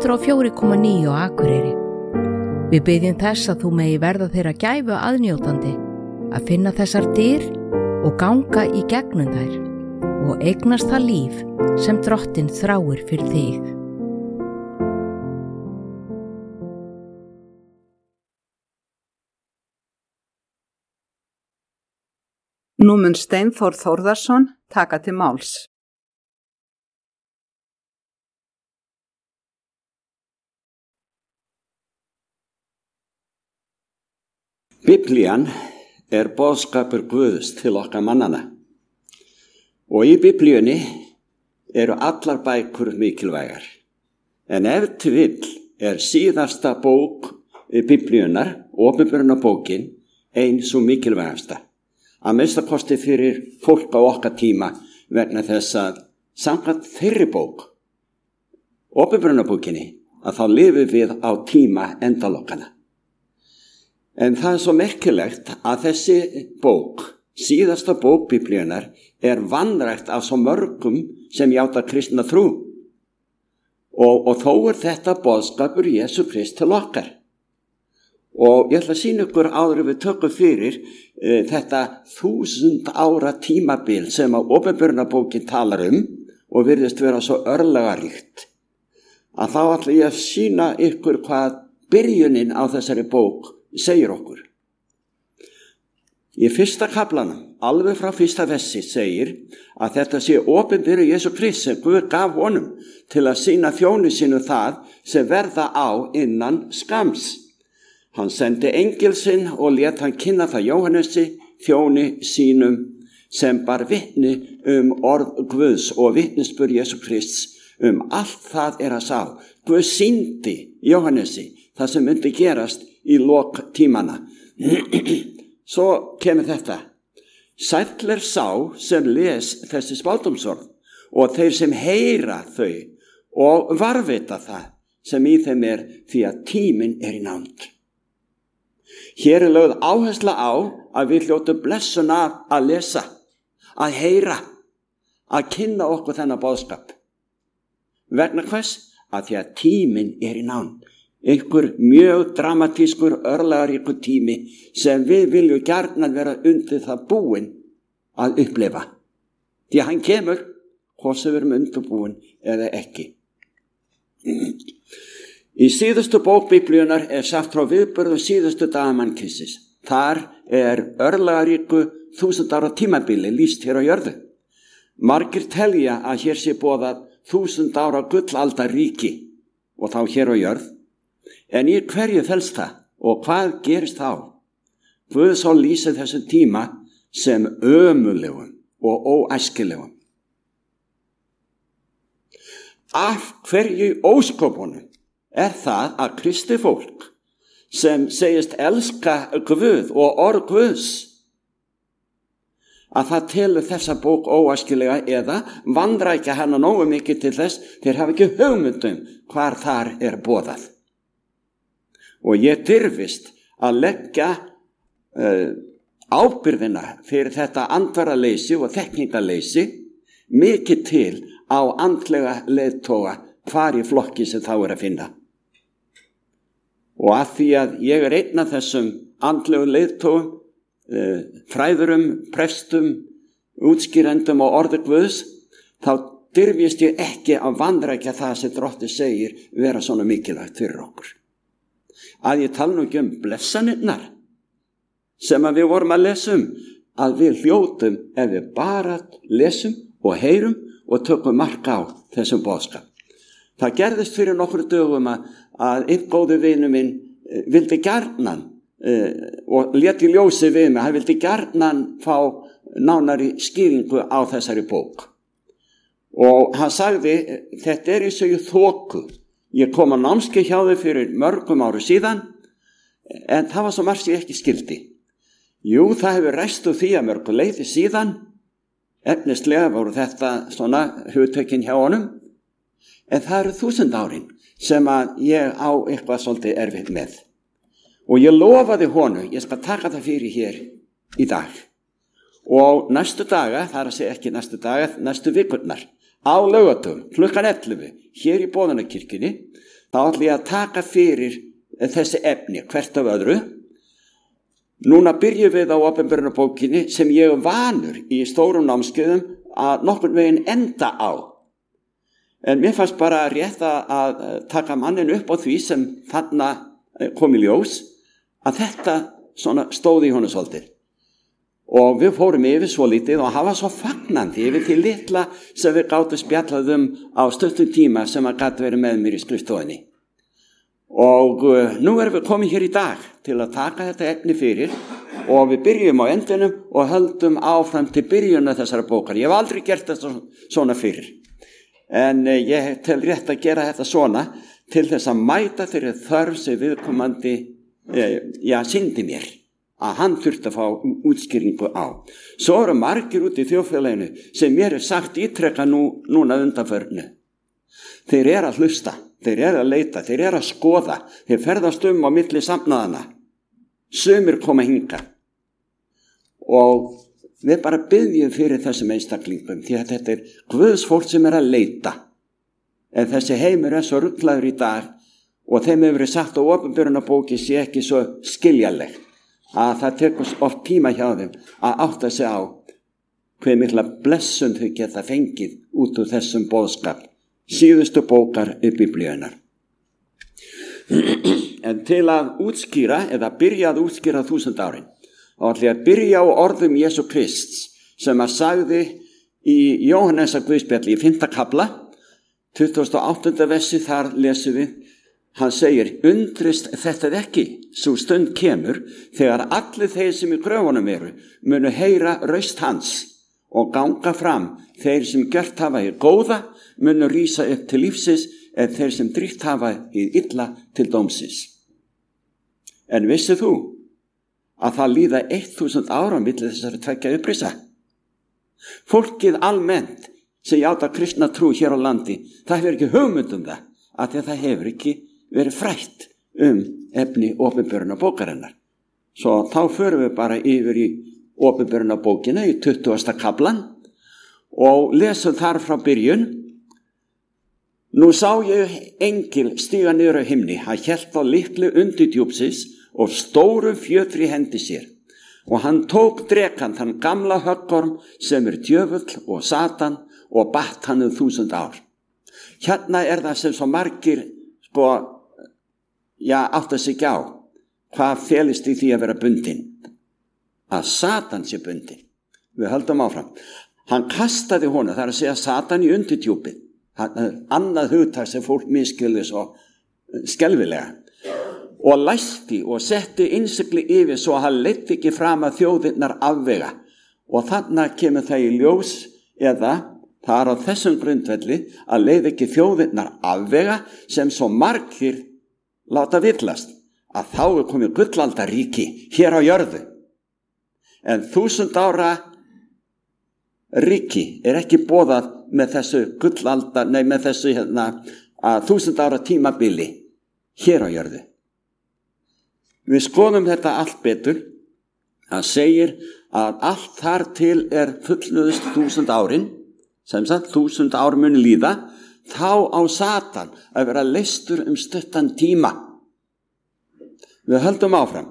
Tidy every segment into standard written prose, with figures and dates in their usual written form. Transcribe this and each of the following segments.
104,9 á Akureyri. Við biðjum þess að þú megi verða þeirra gæfu aðnjótandi, að finna þessar dyr og ganga í gegnum þær og eignast það líf sem Drottinn þráir fyrir þig. Nú mun Steinþór Þórðarson taka til máls. Biblían boðskapur Guðs til okkar mannana og í Biblíunni eru allar bækur mikilvægar. En ef til vill síðasta bók Biblíunnar, opinberunarbókin, ein svo mikilvægasta. Að minnsta kosti fyrir fólk á okkar tíma vegna þess að samkvæmt þeirri bók, opinberunarbókinni, að þá lifum við á tíma endalokanna. En það svo merkilegt að þessi bók, síðasta bók Biblíunnar, vanrækt af svo mörgum sem játa kristna trú. Og þó þetta boðskapur Jesú Krist til okkar. Og ég ætla að sýna ykkur áður við tökum fyrir þetta 1000 ára tímabil sem að opinberunarbókin talar og virðist vera svo örlagaríkt. Að þá ætla ég að sýna ykkur hvað byrjunin á þessari bók segir okkur. Í fyrsta kaflanum, alveg frá fyrsta versi, segir að þetta sé opinberu Jesú Krist sem Guð gaf honum til að sýna þjóni sínu það sem verða á innan skams. Hann sendi engil sinn og lét hann kynna það Jóhannesi, þjóni sínum, sem bar vitni orð Guðs og vitnisburð Jesú Krists allt það að sá. Guð sýndi Jóhannesi það sem myndi gerast í lok tímana. Svo kemur þetta. Sæll sá sem les þessi spádómsorð og þeir sem heyra þau og varðveita það sem í þeim því að tíminn í nánd. Hér lögð áhersla á að við hljótum blessun að lesa, að heyra, að kynna okkur þennan boðskap. Vegna hvers? Að því að tíminn í nánd. Einhver mjög dramatískur örlagaríkur tími sem við viljum gjarnan vera undir það búin að upplifa. Því að hann kemur, hvort sem við erum undirbúin eða ekki. Í síðustu bók Biblíunnar sagt frá viðburðum síðustu daga mannkynsins. Þar örlagaríku 1000 ára tímabili lýst hér á jörðu. Margir telja að hér sé boðað 1000 ára gullaldarríki og þá hér á jörð. En í hverju felst það og hvað gerist þá? Guð svo lýsir þessu tíma sem ömurlegum og óæskilegum. Af hverju óskopunum það að kristið fólk sem segist elska Guð og orð Guðs, að það telur þessa bók óæskilega eða vanrækja hana nógu mikið til þess þeir hafa ekki hugmyndum hvar þar boðað. Og ég dirfist að leggja ábyrgðina fyrir þetta andvaraleysi og þekkingarleysi mikið til á andlega leiðtoga hvar í flokki sem þá að finna. Og að því að ég einn af þessum andlegu leiðtogum, fræðurum, prestum, útskýrendum og orði Guðs, þá dirfist ég ekki að vanrækja það sem Drottinn segir vera svona mikilvægt fyrir okkur. Að ég tala nú ekki blessanirnar sem að við vorum að lesa að við hljótum ef við bara lesum og heyrum og tökum mark á þessum boðskap. Það gerðist fyrir nokkru dögum að einn góður vinur minn vildi gjarnan og léti ljósi við mig, hann vildi gjarnan fá nánari skýringu á þessari bók. Og hann sagði, þetta í sig þoku. Ég kom á námskeið hjá þau fyrir mörgum áru síðan, en það var svo margt ég ekki skildi. Jú, það hefur ræst úr því að mörgu leyti síðan, efnislega voru þetta svona hugtökin hjá honum, en það 1000 árin sem að ég á eitthvað svolítið erfitt með. Og ég lofaði honum, ég skal taka það fyrir hér í dag. Og næstu daga, það að segja ekki næstu daga, næstu vikurnar, á laugardögum, klukkan 11, hér í Boðunarkirkjunni, þá ætla ég að taka fyrir þessi efni hvert af öðru. Núna byrjum við á opinberunarbókinni sem ég vanur í stórum námskeiðum að nokkurn veginn enda á. En mér fannst bara rétt að taka mannin upp á því sem þarna kom í ljós, að þetta svona stóði í honum svolítið. Og við fórum yfir svo lítið og hafa svo fagnandi yfir því litla sem við gátum spjallað á stuttum tíma sem að gat verið með mér í skrifstofunni. Og nú erum við komin hér í dag til að taka þetta efni fyrir og við byrjum á endinum og höldum áfram til byrjunna þessara bókar. Ég hef aldrei gert þetta svona fyrir. En ég tel rétt að gera þetta svona til þess að mæta þeirri þörf sem viðkomandi sýndi mér. Að hann þurfti að fá útskýringu á. Svo eru margir út í þjóðfélaginu sem mér sagt ítrekka núna undanförnu. Þeir eru að hlusta, þeir eru að leita, þeir eru að skoða, þeir ferðast á milli safnaðana. Sumir koma hingað. Og við bara biðjum fyrir þessum einstaklingum því að þetta er Guðs fólk sem er að leita. En þessi heimur er svo ruglaður í dag og þeim hefur verið sagt á opinberunarbóki sé ekki svo skiljanleg. Að það tekur oft tíma hjá þeim að átta sig á hve mikla blessun þau geta fengið út úr þessum boðskap, síðustu bókar Biblíunnar. En til að útskýra, eða byrja að útskýra 1000 árin, þá ætla ég að byrja á orðum Jesú Krists sem að sagði í Jóhannesar Guðspjalli í 5. kafla, 28. versi, þar lesum við. Hann segir, undrist þetta ekki, svo stund kemur þegar allir þeir sem í gröfunum eru munu heyra raust hans og ganga fram. Þeir sem gjört hafa hið góða munu rísa upp til lífsins en þeir sem dríft hafa hið illa til dómsins. En vissir þú að það líða 1000 ára milli þessari tveggja upprisa? Fólkið almennt sem játa kristna trú hér á landi, það hefur ekki hugmynd það, að það hefur ekki verið frætt efni opinberunarbókarinnar. Svo þá förum við bara yfir í opinberunarbókina í 20. kaflan og lesum þar frá byrjun. Nú sá ég engil stíga niður á himni, hann hélt á litlu undirdjúpsins og stórum fjötri hendi sér. Og hann tók drekann þann gamla höggorm sem er djöfull og Satan og batt hann 1000 ár. Hérna er það sem svo margir átta sig ekki á hvað felist í því að vera bundin, að Satan sé bundin. Við höldum áfram. Hann kastaði honum, það er að segja Satan í undirdjúpið. Annað hugtak sem fólk misskilði svo skelfilega, og læsti og setti innsigli yfir svo að hann leiddi ekki fram að þjóðirnar afvega. Og þannig kemur það í ljós, eða það er á þessum grundvelli að leið ekki þjóðirnar afvega sem svo margir láta villast, að þá er komið gullaldaríki hér á jörðu. En 1000 ára ríki er ekki boðað með þessu með þessu 1000 ára tímabili hér á jörðu. Við skoðum þetta allt betur. Það segir að allt þar til er fullnuðust 1000 árin, sem sagt 1000 ár muni líða, þá á Satan að vera leystur stuttan tíma. Við höldum áfram.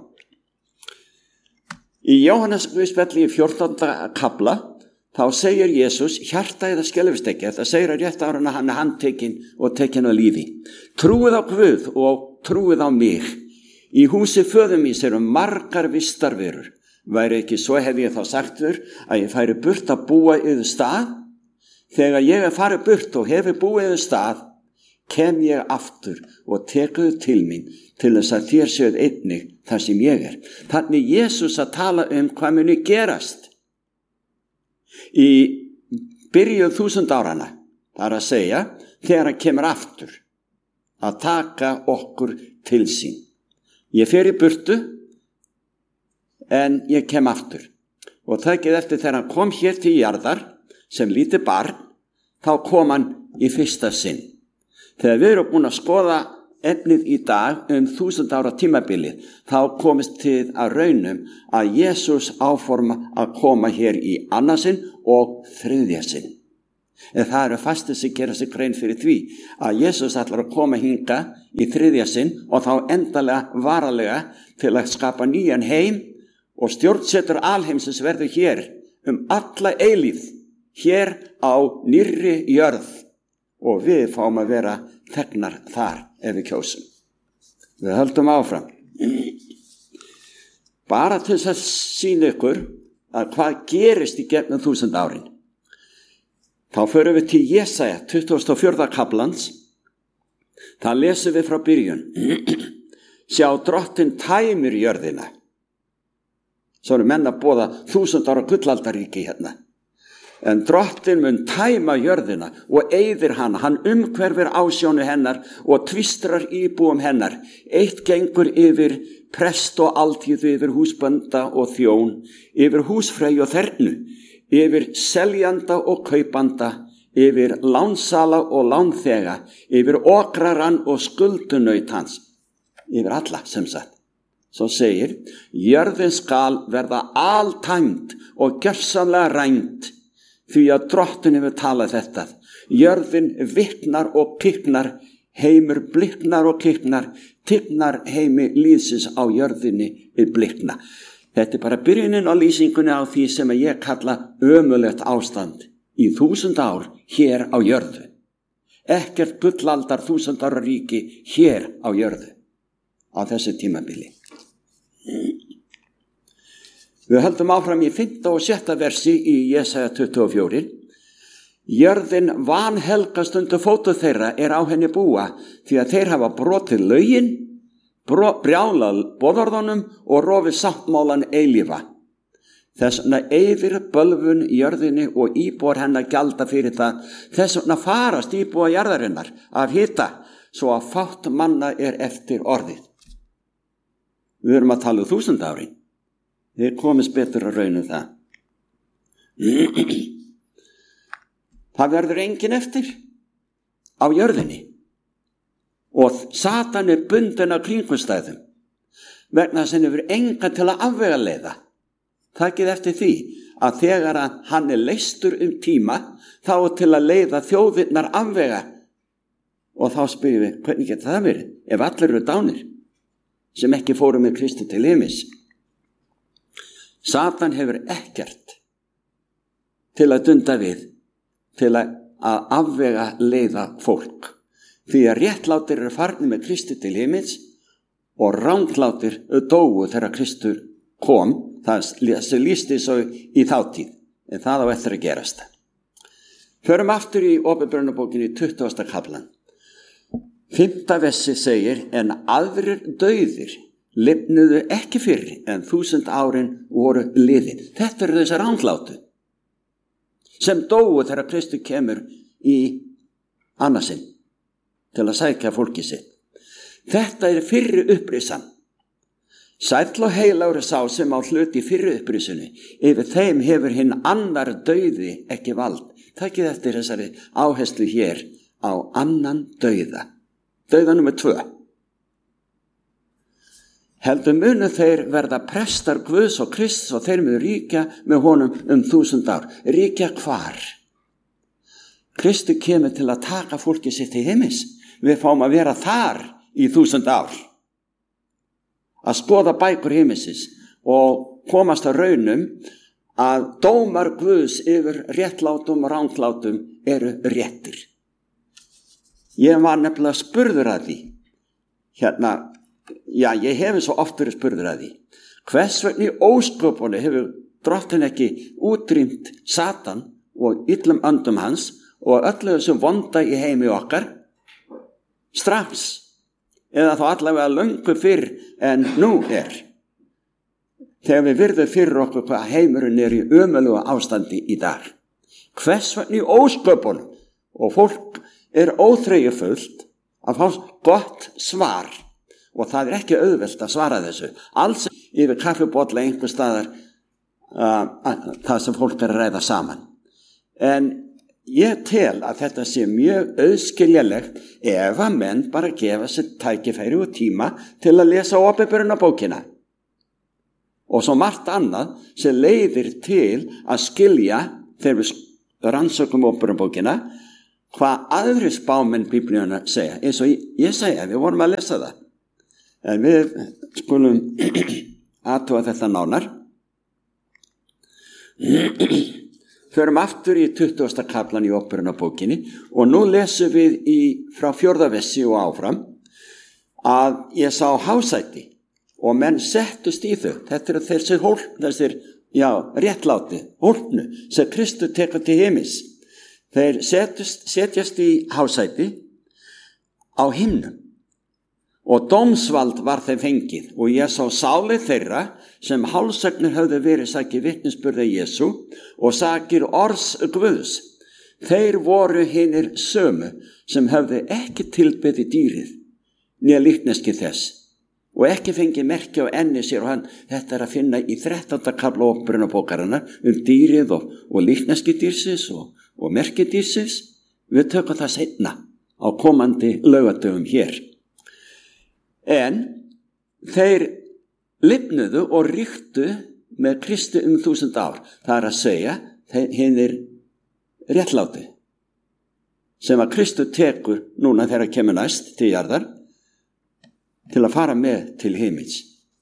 Í Jóhannes Guðspjalli í 14. kafla þá segir Jesús, hjarta eða skelfist ekki, þetta segir að rétt ára að hann er handtekinn og tekinn á lífi. Trúið á Guð og trúið á mig. Í húsi föður míns eru margar vistarverur. Væri ekki svo hef ég þá sagt þér að ég færi burt að búa yfir stað. Þegar ég er farið burt og hefur búið yfir stað, kem ég aftur og tekuðu til mín til þess að þér séuð einnig þar sem ég er. Þannig Jesús að tala hvað muni gerast. Í byrjuð 1000 árana, það er að segja, þegar hann kemur aftur að taka okkur til sín. Ég fer í burtu, en ég kem aftur. Og takið eftir þegar hann kom hér til jarðar, sem lítið barn, þá kom hann í fyrsta sinn. Þegar við erum búin að skoða efnið í dag 1000 ára tímabilið, þá komist til að raunum að Jesús áforma að koma hér í annarsinn og þriðja sinn. En það eru fastir sem gera sig grein fyrir því að Jesús ætlar að koma hinga í þriðja sinn og þá endalega varalega til að skapa nýjan heim og stjórnsetur alheimsins verður hér alla eilífð, hér á nýrri jörð og við fáum að vera þegnar þar ef við kjósum. Við höldum áfram. Bara til þess að sýna ykkur að hvað gerist í gegnum 1000 árin. Þá förum við til Jesaja 24. kaplans. Það lesum við frá byrjun. Sjá, Drottinn tæmir jörðina. Svo eru menn að boða 1000 ára gullaldaríki hérna. En Drottinn mun tæma jörðina og eyðir hana. Hann umhverfir ásjónu hennar og tvistrar íbúum hennar. Eitt gengur yfir prest og altíð, yfir húsbænda og þjón, yfir húsfrey og þernu, yfir seljanda og kaupanda, yfir lánsala og lánþega, yfir okraran og skuldunaut hans, yfir alla sem sagt. Svo segir, jörðin skal verða altæmd og gjörsamlega rænd, því að Drottinn hefur talað þetta. Jörðin viknar og kiknar, heimur bliknar og kiknar, tignar heimi líðsins á jörðinni við blikna. Þetta bara byrjunin á lýsingunni á því sem ég kalla ömurlegt ástand í 1000 ár hér á jörðu. Ekkert gullaldar 1000 ára ríki hér á jörðu á þessu tímabili. Við höldum áfram í 5. og 6. versi í Jesaja 24. Jörðin vanhelgast undir fótum þeirra á henni búa, því að þeir hafa brotið lögin, brjálað boðorðunum og rofið sáttmálan eilífa. Þess vegna eyðir bölvun jörðinni og íbúar hennar gjalda fyrir það. Þess vegna farast íbúar jarðarinnar af hita, svo að fátt manna eftir orðið. Við erum að tala 1000 árin. Þið komist betur að raunum það. Það verður engin eftir á jörðinni. Og Satan bundinn af kringumstæðum vegna þess að hann hefur engan til að afvegaleiða. Takið eftir því að þegar hann leystur tíma þá til að leiða þjóðirnar afvega. Og þá spyrjum við, hvernig getur það verið? Ef allir eru dánir sem ekki fóru með Kristi til himins. Satan hefur ekkert til að dunda við, til að afvega leiða fólk. Því að réttlátir eru farnir með Kristi til himins og ranglátir dóu þegar Kristur kom. Það lýsti svo í þáttíð, en það á eftir að gerast. Förum aftur í Åpenbarunarbókinni 20. kaplan. 5. versi segir, en aðrir dauðir lifnuðu ekki fyrr en 1000 árin voru liðin. Þetta eru þessar ranglátu sem dóu þegar Kristur kemur í annarsinn til að sækja fólki sitt. Þetta fyrri upprisan. Sæll og heilagur sá sem á hlut í fyrri upprisunni. Yfir þeim hefur hinn annar dauði ekki vald. Takið eftir þessari áherslu hér á annan dauða. Dauða númer 2. Heldur munu þeir verða prestar Guðs og Krists og þeir munu ríkja með honum 1000 ár. Ríkja hvar? Kristur kemur til að taka fólki sitt í himins. Við fáum að vera þar í 1000 ár. Að skoða bækur himinsins og komast að raunum að dómar Guðs yfir réttlátum og ranglátum eru réttir. Ég var nefnilega spurður að því. Ég hef svo oft verið spurður að því. Hvers vegna í ósköpunni hefur Drottinn ekki útrýmt Satan og illum öndum hans og öllu þessum vonda í heimi okkar strax? Eða þá allavega löngu fyrr en nú þegar við virðum fyrir okkur hvað heimurinn í ömurlegu ástandi í dag. Hvers vegna í ósköpunum? Og fólk óþreyjufullt að fá gott svar og það ekki auðvelt að svara þessu. Alls yfir kaffibolla einhver staðar það sem fólk að ræða saman. En ég tel að þetta sé mjög auðskiljanlegt ef að menn bara gefa sér tækifæri og tíma til að lesa Åpenbarunarbókina. Og svo margt annað sem leiðir til að skilja þegar við rannsökum Óperubókina hvað aðri spámenn Biblíuna segja, eins og ég segja, við vorum að lesa það. En við skulum athuga þetta nánar. Förum aftur í 20. kaflan í Óperubókinni og nú lesum við frá 4. versi og áfram að ég sá hásæti og menn settust í þau. Þetta eru þessir réttláti, hólpnu, sem Kristur tekur til himins. Þeir setjast í hásæti á himnum og dómsvald var þeim fengið og ég sá sálir þeirra sem hálsagnir höfðu verið sakir vitnisburði Jesú og sakir orðs Guðs. Þeir voru hinir sömu sem höfðu ekki tilbeðið dýrið né líkneski þess og ekki fengið merki á enni sér og þetta er að finna í 13. kafla Óperubókarinnar dýrið og líkneski dýrsins og merki dýrsins. Við tökum það seinna á komandi laugardögum hér. En þeir lifnuðu og ríktu með Kristi 1000 ár. Það er að segja hinir réttláti sem að Kristur tekur núna þegar kemur næst til jarðar til að fara með til himins.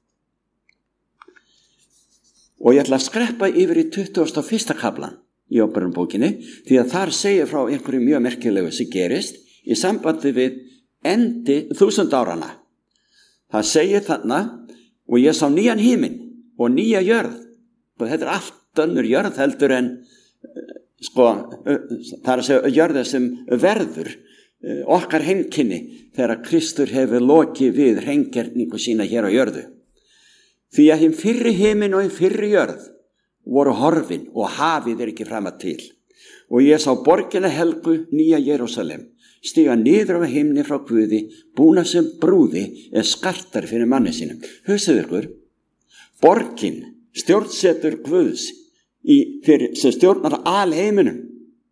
Og ég ætla að skreppa yfir í 21. kaflan í Óperubókinni því að þar segir frá einhverju mjög merkilegu sem gerist í sambandi við endi 1000 áranna. Það segir þarna og ég sá nýjan himinn og nýja jörð og þetta er allt önnur jörð heldur en það er að segja jörða sem verður okkar heimkynni þegar Kristur hefur lokið við hreingerningu sína hér á jörðu. Því að hinn fyrri himinn og hinn fyrri jörð voru horfin og hafið er ekki framar til. Og ég sá borgina helgu nýja Jerúsalem stiga niður af himni frá Guði, búna sem brúði skartar fyrir manni sínum. Hugsið ykkur, borgin stjórnsetur Guðs sem stjórnar alheiminum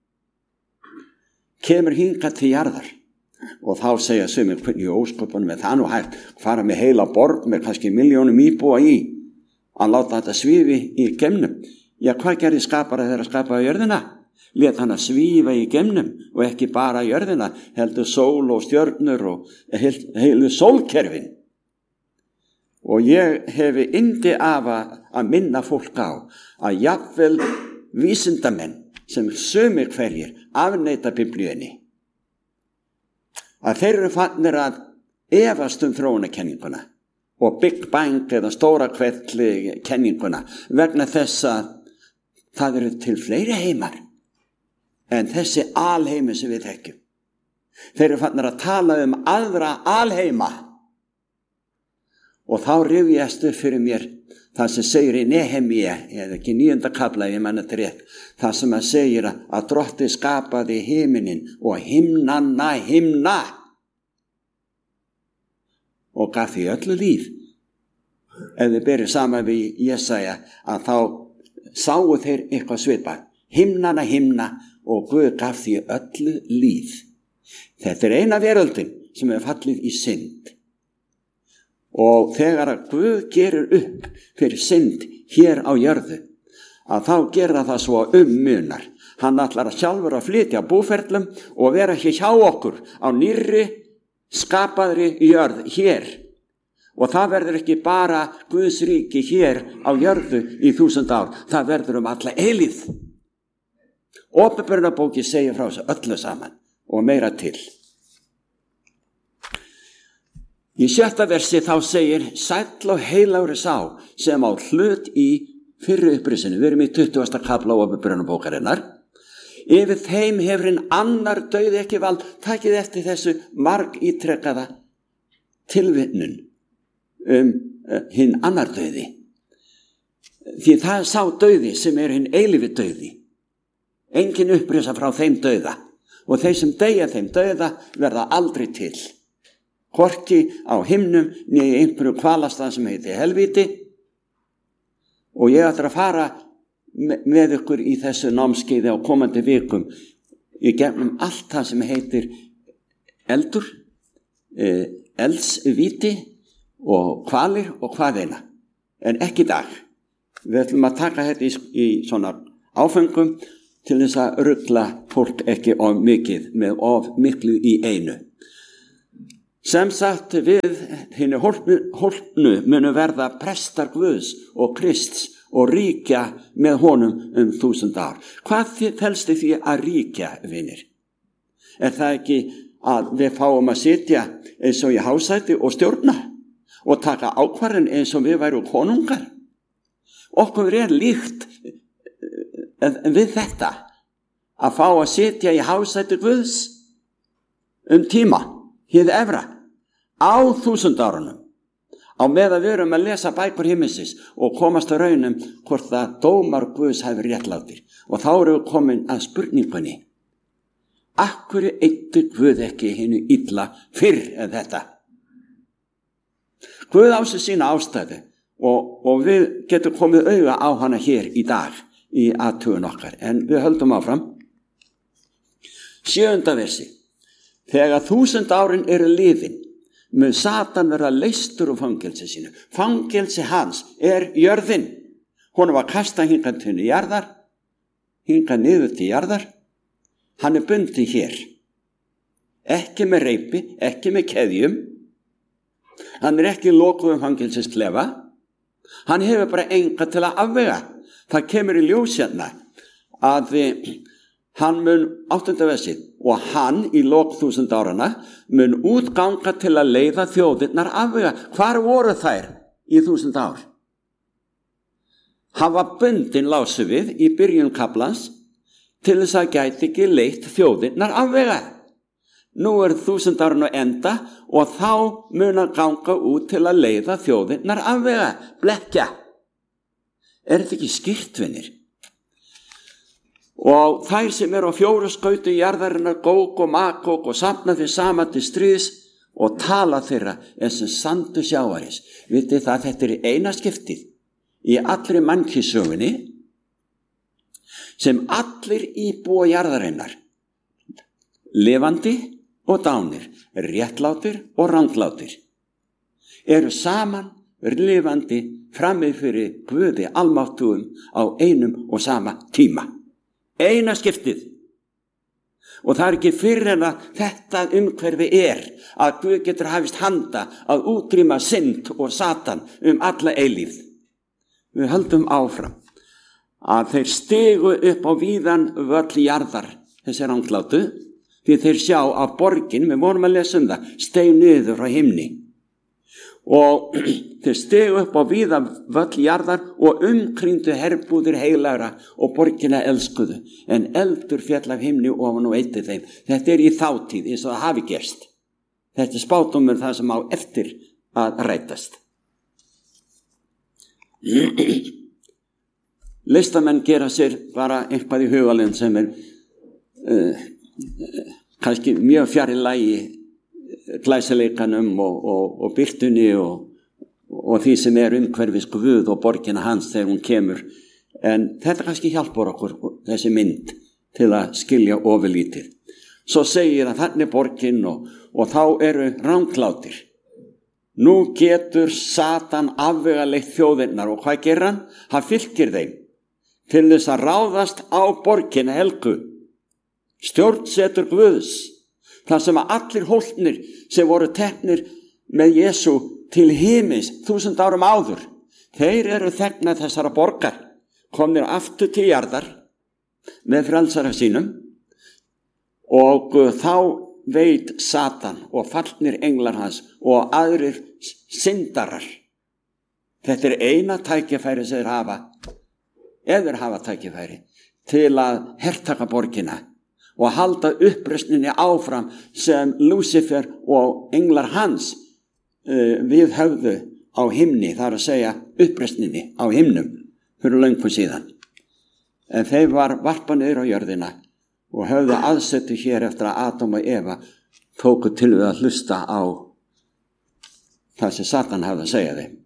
kemur hingað til jarðar og þá segja sumir hvernig ósköpunum er það nú hægt fara með heila borg með kannski milljónum íbúa í að láta þetta svífi í geimnum. Já, hvað gerði skapara þegar að skapa jörðina? Lét hann að svífa í geimnum og ekki bara jörðina, heldur sól og stjörnur og heilu sólkerfin. Og ég hefi yndi af að minna fólk á að jafnvel vísindamenn sem sumir hverjir afneita Biblíunni, að þeir eru fannir að efast þróunarkenninguna og Big Bang eða stóra kvelli kenninguna vegna þess að það eru til fleiri heimar en þessi alheimi sem við þekkjum. Þeir eru fannir að tala aðra alheima og þá rifjast upp fyrir mér það sem segir í Nehemíu, eða ekki 9. kafla ef ég manna þetta rétt, það sem að segir að Drottinn skapaði himinin og himnanna himna og gaf því öllu líf. Ef þið berið saman við Jesaja að þá sáu þeir eitthvað svipað, himnanna himna og Guð gaf því öllu líf. Þetta er eina veröldin sem er fallið í synd. Og þegar að Guð gerir upp fyrir synd hér á jörðu, að þá gera það svo munar. Hann ætlar að sjálfur að flytja búferlum og vera ekki hjá okkur á nýrri skapaðri jörð hér. Og það verður ekki bara Guðs ríki hér á jörðu í 1000 ár. Það verður alla eilíð. Ópenbarunarbókin segir frá þessu öllu saman og meira til. Í 7. versi þá segir sæll og heilagur sá sem á hlut í fyrri upprisinu. Við erum í 20. kafla Ópenbarunarbókarinnar. Yfir þeim hefur hinn annar dauði ekki vald. Takið eftir þessu margítrekkaða tilvitnun hinn annar dauði. Því það er sá dauði sem er hinn eilífi dauði. Engin upprisa frá þeim dauða og þeir sem deyja þeim dauða verða aldrei til. Hvorki á himnum né í einhverju kvalastað sem heitir helvíti. Og ég ætla að fara með ykkur í þessu námskeiði á komandi vikum í gegnum allt það sem heitir eldur, eldsvíti og kvalir og hvaðeina. En ekki í dag. Við ætlum að taka þetta í svona áfengum til þess að rugla fólk ekki of mikið með of miklu í einu. Sem sagt, við hinni hólpnu munu verða prestar Guðs og Krists og ríkja með honum 1000 ár. Hvað felst í því að ríkja, vinir? Er það ekki að við fáum að sitja eins og í hásæti og stjórna og taka ákvarðin eins og við værum konungar? Okkur líkt við þetta að fá að sitja í hásæti Guðs tíma, hið efra, á 1000 árunum, á meðan við erum að lesa bækur himmisins og komast að raunum hvort að dómar Guðs hafi réttlátir. Og þá erum við komin að spurningunni: af hverju eyddi Guð ekki hinu illa fyrr en þetta? Guð á sig sína ástæðu og við getum komið auga á hana hér í dag í athugun okkar, en við höldum áfram. 7. versi. Þegar 1000 árin eru liðin, mun Satan verða leystur úr fangelsi sínu. Fangelsi hans jörðin. Honum var kastað hingað til jarðar, hingað niður til jarðar. Hann bundið hér. Ekki með reipi, ekki með keðjum. Hann ekki lokuð fangelsisklefa. Hann hefur bara enga til að afvega. Það kemur í ljós hérna að hann mun 8. versið, og hann í lok 1000 árana mun útganga til að leiða þjóðirnar afvega. Hvar voru þær í 1000 ár? Hann var bundinn, lásum við í byrjun kaflans, til þess að gæti ekki leitt þjóðirnar afvega. Nú 1000 árin á enda og þá mun að ganga út til að leiða þjóðirnar afvega. Blekkja. Þetta ekki skýrt, vinir? Og þær sem á 4 skauti jarðarinnar, Góg og Magog, og safna þeir saman til stríðs og tala þeirra eins og sandur sjávarins. Vitið það, þetta eina skiptið í allri mannkynssögunni sem allir íbúa jarðarinnar, lifandi og dánir, réttlátir og ranglátir, eru saman lifandi frammi fyrir Guði almáttugum á einum og sama tíma. Eina skiptið. Og það ekki fyrr en að þetta umhverfi að Guð getur hafist handa að útrýma synd og Satan alla eilífð. Við höldum áfram að þeir stigu upp á víðan völl jarðar, þessi ranglátu, því þeir sjá að borgin, við vorum að lesa það, steig niður frá himni. Og þeir stigu upp á víðan völl jarðar og umkringdu herbúðir heilagra og borgina elskuðu, en eldur féll af himni ofan og eyddi þeim. Þetta í þátíð, eins og það hafi gerst. Þetta spádómur það sem á eftir að rætast. Listamenn gera sér bara eitthvað í hugalinn sem kannski mjög fjarri lagi glæsileikanum og byrtunni og því sem umhverfis Guð og borgina hans þegar hún kemur. En þetta kannski hjálpar okkur, þessi mynd, til að skilja ofurlítið. Svo segir að þannig borgin og þá eru ranglátir. Nú getur Satan afvegaleitt þjóðirnar og hvað gerir hann? Hann fylgir þeim til þess að ráðast á borgina helgu. Stjórnsetur Guðs. Það sem að allir hólpnir sem voru teknir með Jesú til himins 1000 árum áður, þeir eru þegnar þessara borgar, komnir aftur til jarðar með frelsara sínum, og þá veit Satan og fallnir englar hans og aðrir syndarar. Þetta eina tækifæri sem þeir hafa, ef þeir hafa tækifæri, til að hertaka borgina og halda uppreisninni áfram sem Lúsifer og englar hans við höfðu á himni, það að segja uppreisninni á himnum fyrir löngu síðan. En þeir var varpað niður á jörðina og höfðu aðsetu hér eftir að Adam og Eva tóku til við að hlusta á það sem Satan hafði að segja þeim.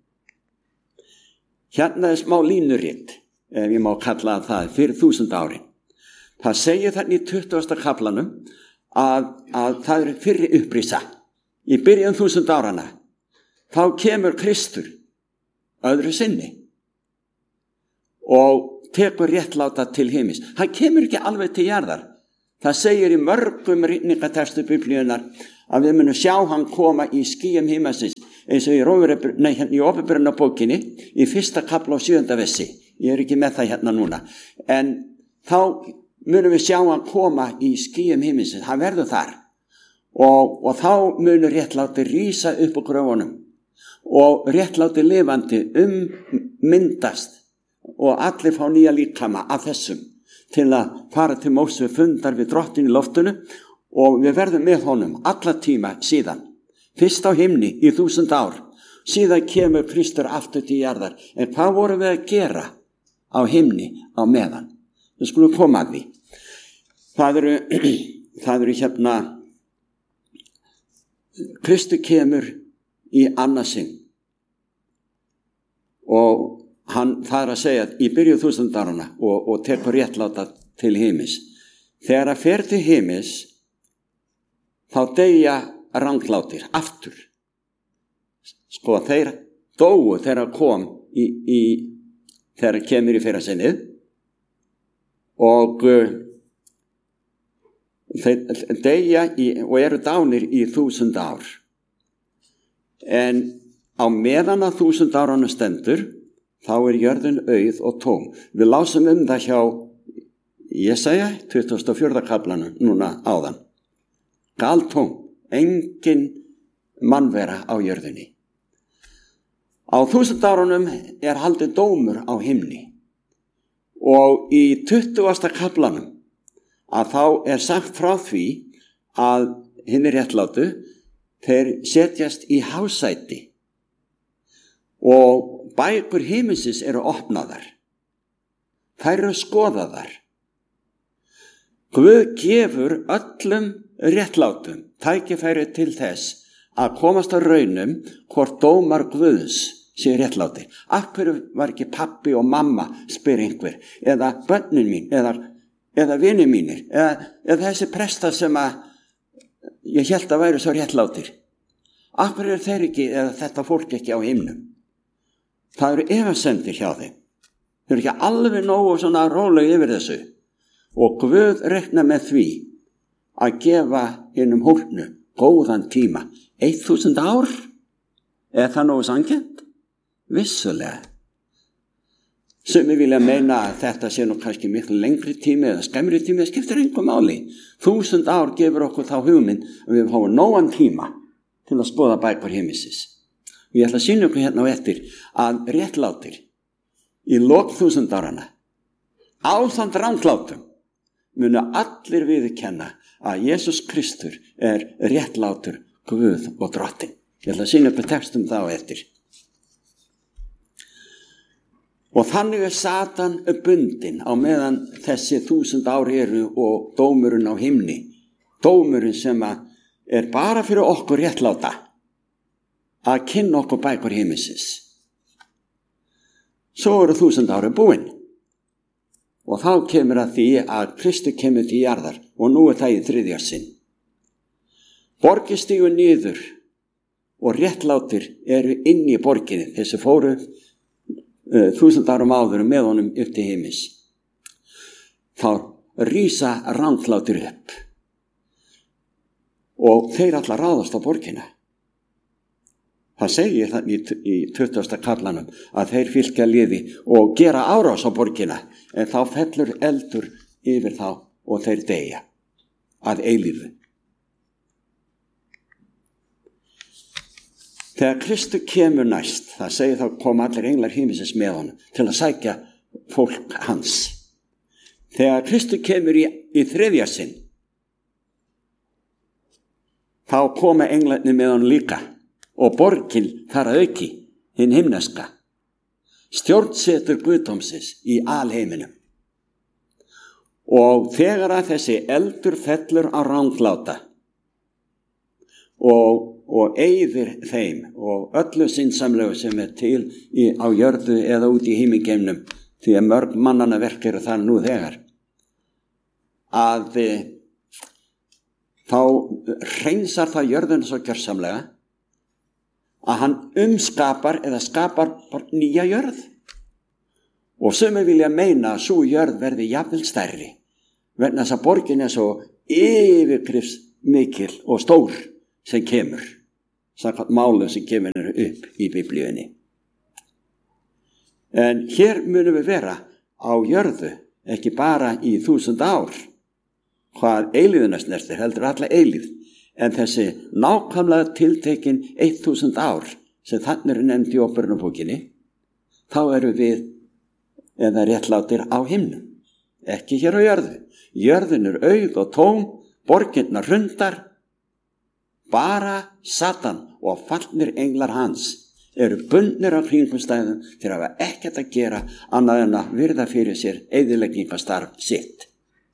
Hérna smá línuritt, ef ég má kalla það, fyrir 1000 árin. Það segir þannig í 20. kaflanum að það fyrri upprisa. Í byrjun 1000 árana, þá kemur Kristur öðru sinni. Og tekur réttláta til himins. Hann kemur ekki alveg til jarðar. Það segir í mörgum ritningatextu Biblíunnar að við munum sjá hann koma í skýjum himmasins, eins og í Opinberunarbókinni í 1. kafla og 7. versi. Ég er ekki með það hérna núna. En þá munum við sjá hann koma í skýjum himmasins. Hann verður þar. Og þá munur réttláti rísa upp úr gröfunum og réttláti lifandi myndast og allir fá nýja líkama af þessum til að fara til Móse fundar við drottin í loftinu og við verðum með honum alla tíma síðan. Fyrst á himni í 1000 ár, síðan kemur Kristur aftur til jarðar. En hvað vorum við að gera á himni á meðan? Við skulum koma að því. Það eru hérna, Kristur kemur í annað sinn og hann þarf að segja í byrju 1000 árana og tekur réttláta til himis. Þegar að fer til himis, þá deyja ranglátir aftur. Sko, þeir dóu þegar kom þegar kemur í fyrra sinnið og þeir deyja og eru dánir í 1000 ár. En á meðan að 1000 áranu stendur, þá er jörðin auð og tóm. Við lásum það hjá Jesaja 24. kaflanum núna áðan. Galtóm, engin mannvera á jörðinni. Á 1000 árunum er haldið dómur á himni og í 20. kaflanum að þá er sagt frá því að hinir réttlátu þeir setjast í hásæti og bækur himinsins eru opnaðar. Þær eru skoðaðar. Guð gefur öllum réttlátum tækifæri til þess að komast á raunum hvort dómar Guðs sé réttláti. Af hverju var ekki pappi og mamma, spyr einhver, eða börnin mín, eða vinir mínir, eða þessi prestar sem að ég hélt að væri svo réttlátir. Af hverju er þeir ekki, eða þetta fólk ekki á himnum? Það eru efasemdir hjá þeim. Þeir eru ekki alveg nógu svona róleg yfir þessu. Og Guð rekna með því að gefa hinum hólpnu góðan tíma. 1000 ár? Er það nógu sanngjarnt? Vissulega. Sumir vilja meina að þetta sé nú kannski miklu lengri tími eða skemmri tími, það skiptir engu máli. 1000 ár gefur okkur þá hugmynd að við fáum nógan tíma til að skoða bækur himinsins. Ég ætla að sýna ykkur hérna á eftir að réttlátir í lok 1000 árana ásamt ranglátum munu allir viðurkenna að Jesús Kristur er réttlátur Guð og drottin. Ég ætla að sýna ykkur textum þá eftir. Og þannig er Satan bundinn á meðan þessi 1000 ár eru og dómurinn á himni. Dómurinn sem er bara fyrir okkur réttláta. Að kynna okkur bækur himinsins. Svo eru 1000 ári búin. Og þá kemur að því að Kristur kemur til jarðar og nú er það í 3. sinn. Borgir stígu niður og réttlátir eru inn í borginni, þessi fóru 1000 árum áður með honum upp til himins. Þá rísa ranglátir upp og þeir allar ráðast á borginna. Það segir það í 20. kaflanum að þeir fylgja liði og gera árás á borgina, en þá fellur eldur yfir þá og þeir deyja að eilífu. Þegar Kristur kemur næst, það segir þá koma allir englar himinsins með honum til að sækja fólk hans. Þegar Kristur kemur í 3. sinn, þá koma englarnir með honum líka. Og borgin þar að auki, hinn himneska, stjórnsetur guðdómsins í alheiminum. Og þegar að þessi eldur fellur á rangláta og eyðir þeim og öllu sinnsamlegu sem er til á jörðu eða út í himingeimnum, því að mörg mannanna verk eru þar nú þegar, að þá hreinsar það jörðun svo gjörsamlega að hann skapar nýja jörð Og sumir vilja meina að sú jörð verði jafnvel stærri, vegna þess að borgin svo yfirgrifsmikil og stór sem kemur, samkvæmt málum sem kemur upp í Biblíunni. En hér munum við vera á jörðu, ekki bara í 1000 ár, hvað eilíðina snertir, heldur alla eilíð, en þessi nákvæmlega tiltekin 1000 ár sem þannig nefnd í Óperunarbókinni, þá erum við eða réttlátir á himnum, ekki hér á jörðu. Jörðin auð og tóm, borgirnar hrundar, bara Satan og fallnir englar hans eru bundnir á kringumstæðum til að hafa ekkert að gera annað en að virða fyrir sér eyðileggingarstarf sitt.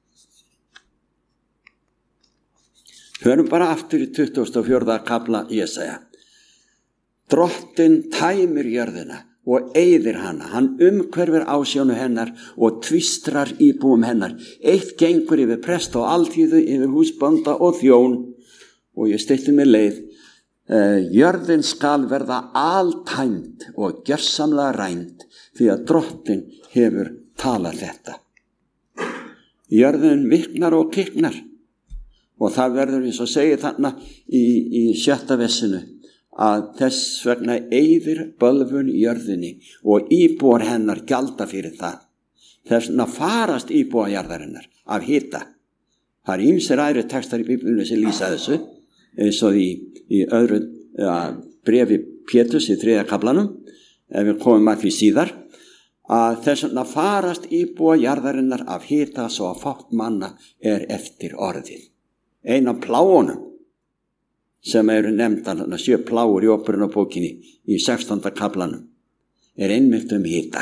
Hörum bara aftur í 24. kafla Jesaja. Drottinn tæmir jörðina og eyðir hana, hann umhverfir ásjónu hennar og tvistrar íbúum hennar. Eitt gengur yfir prest og alþýðu, yfir húsbónda og þjón, og ég stillti mig leið. Jörðin skal verða altæmd og gjörsamlega rænd, því að Drottinn hefur talað þetta. Jörðin viknar og kiknar, og það verður eins og segir þarna í 7. versinu, að þess vegna eyðir bölvun jörðinni og íbúar hennar gjalda fyrir það. Þess vegna farast íbúar jarðarinnar af hita. Það er ýmsir aðrir textar í Biblíunni sem lýsa þessu, eins og í öðru brefi Péturs í 3. kaflanum, ef við komum að því síðar, að þess vegna farast íbúar jarðarinnar af hita svo að fátt manna er eftir orðið. Ein af pláunum sem eru nefndar, 7 pláur í Óperunarbókinni í 16. kaflanum, er einmitt hita.